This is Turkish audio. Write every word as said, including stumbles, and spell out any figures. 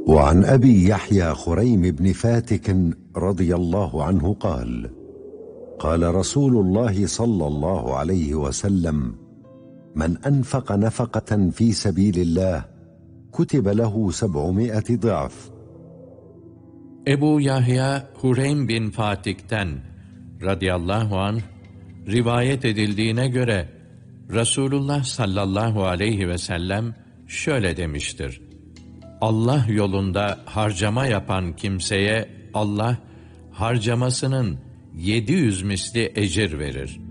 وعن أبي يحيى خريم بن فاتك رضي الله عنه قال: قال رسول الله صلى الله عليه وسلم: من أنفق نفقة في سبيل الله كتب له سبعمائة ضعف. Ebu Yahya Hureym bin Fatik'ten radıyallahu anh rivayet edildiğine göre Resulullah sallallahu aleyhi ve sellem şöyle demiştir: Allah yolunda harcama yapan kimseye Allah harcamasının yedi yüz misli ecir verir.